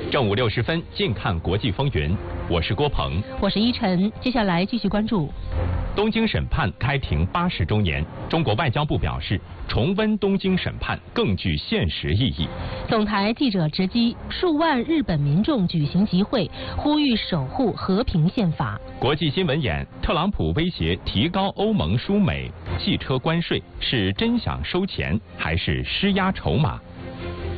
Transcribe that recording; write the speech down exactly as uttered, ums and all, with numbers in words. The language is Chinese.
正午六时分，近看国际风云。我是郭鹏， 我是依晨。接下来继续关注东京审判开庭八十周年。中国外交部表示，重温东京审判更具现实意义。 总台记者直击，数万日本民众举行集会，呼吁守护和平宪法。 国际新闻眼，特朗普威胁提高欧盟输美汽车关税，是真想收钱还是施压筹码？